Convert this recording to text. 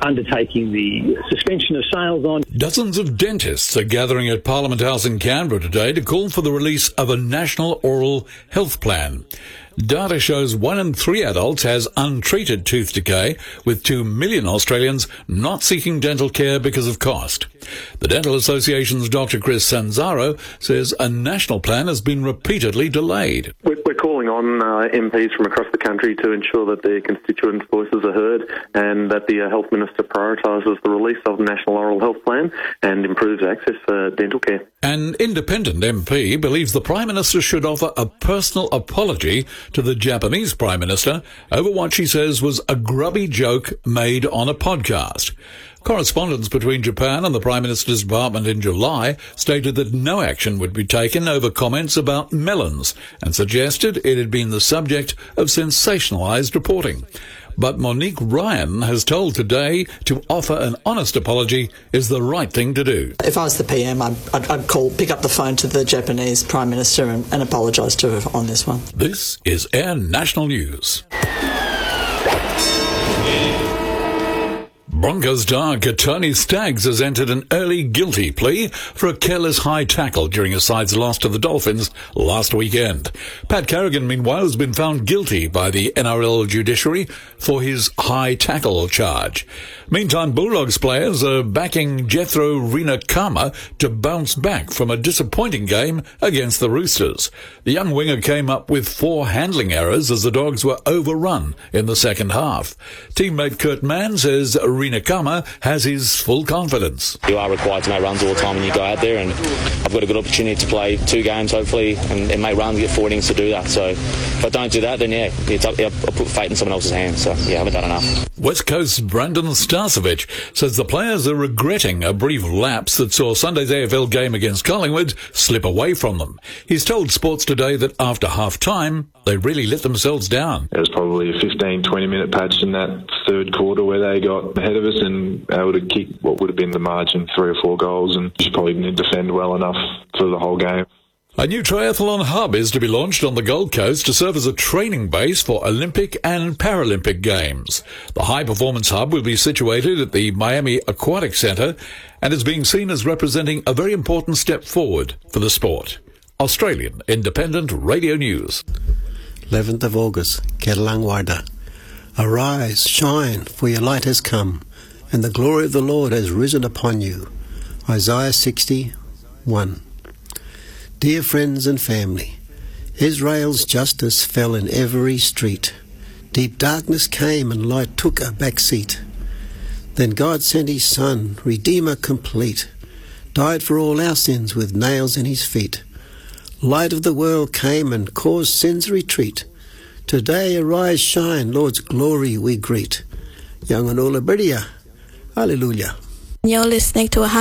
undertaking the suspension of sales on. Dozens of dentists are gathering at Parliament House in Canberra today to call for the release of a national oral health plan. Data shows 1 in 3 adults has untreated tooth decay, with 2 million Australians not seeking dental care because of cost. The Dental Association's Dr. Chris Sanzaro says a national plan has been repeatedly delayed. We're calling on MPs from across the country to ensure that their constituents' voices are heard and that the Health Minister prioritises the release of the National Oral Health Plan and improves access for dental care. An independent MP believes the Prime Minister should offer a personal apology to the Japanese Prime Minister over what she says was a grubby joke made on a podcast. Correspondence between Japan and the Prime Minister's department in July stated that no action would be taken over comments about melons and suggested it had been the subject of sensationalised reporting. But Monique Ryan has told Today to offer an honest apology is the right thing to do. If I was the PM, I'd pick up the phone to the Japanese Prime Minister and apologise to her on this one. This is Air National News. Broncos star Tony Staggs has entered an early guilty plea for a careless high tackle during his side's loss to the Dolphins last weekend. Pat Carrigan, meanwhile, has been found guilty by the NRL judiciary for his high tackle charge. Meantime, Bulldogs players are backing Jethro Rinakama to bounce back from a disappointing game against the Roosters. The young winger came up with 4 handling errors as the Dogs were overrun in the second half. Teammate Kurt Mann says Rinakama has his full confidence. You are required to make runs all the time when you go out there, and I've got a good opportunity to play 2 games hopefully and make runs, get 4 innings to do that. So if I don't do that, then I'll put fate in someone else's hands. So I haven't done enough. West Coast's Brandon Starcevich says the players are regretting a brief lapse that saw Sunday's AFL game against Collingwood slip away from them. He's told Sports Today that after half-time, they really let themselves down. There was probably a 15-20 minute patch in that third quarter where they got ahead of us and able to kick what would have been the margin, 3 or 4 goals, and just probably didn't defend well enough for the whole game. A new triathlon hub is to be launched on the Gold Coast to serve as a training base for Olympic and Paralympic Games. The high-performance hub will be situated at the Miami Aquatic Centre and is being seen as representing a very important step forward for the sport. Australian Independent Radio News. 11th of August, Kedalangwarda. Arise, shine, for your light has come, and the glory of the Lord has risen upon you. Isaiah 60:1. Dear friends and family, Israel's justice fell in every street. Deep darkness came and light took a back seat. Then God sent his Son, Redeemer complete, died for all our sins with nails in his feet. Light of the world came and caused sin's retreat. Today arise, shine, Lord's glory we greet. Yanganula Berdia. Hallelujah. You're listening to